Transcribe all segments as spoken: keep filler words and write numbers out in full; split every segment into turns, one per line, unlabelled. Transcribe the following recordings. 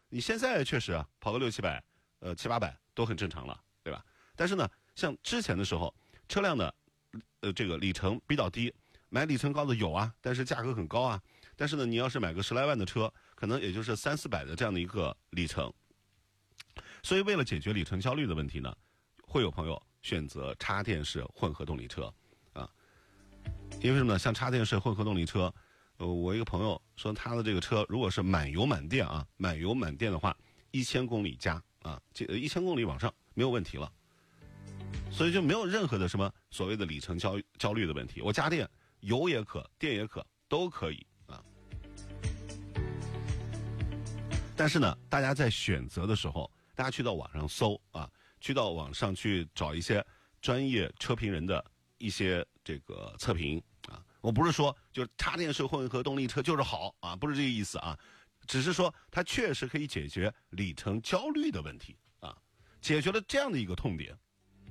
你现在确实啊，跑个六七百，呃七八百都很正常了，对吧？但是呢，像之前的时候，车辆的呃这个里程比较低，买里程高的有啊，但是价格很高啊。但是呢，你要是买个十来万的车，可能也就是三四百的这样的一个里程。所以为了解决里程焦虑的问题呢，会有朋友选择插电式混合动力车啊。因为什么呢？像插电式混合动力车，呃，我一个朋友说他的这个车如果是满油满电啊，满油满电的话，一千公里加啊，这一千公里往上没有问题了。所以就没有任何的什么所谓的里程焦焦虑的问题。我加电，油也可，电也可，都可以啊。但是呢，大家在选择的时候，大家去到网上搜啊，去到网上去找一些专业车评人的一些这个测评啊。我不是说就是插电式混合动力车就是好啊，不是这个意思啊，只是说它确实可以解决里程焦虑的问题啊，解决了这样的一个痛点。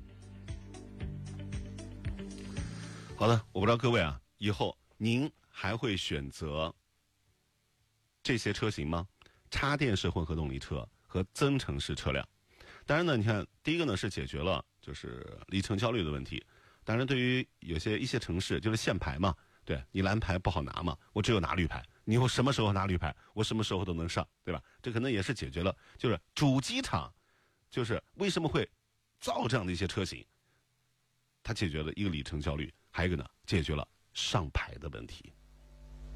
好的，我不知道各位啊，以后您还会选择这些车型吗？插电式混合动力车和增程式车辆。当然呢，你看第一个呢是解决了就是里程焦虑的问题。当然对于有些一些城市就是限牌嘛，对，你蓝牌不好拿嘛，我只有拿绿牌，你我什么时候拿绿牌，我什么时候都能上，对吧？这可能也是解决了就是主机厂就是为什么会造这样的一些车型，它解决了一个里程焦虑，还有一个呢解决了上牌的问题。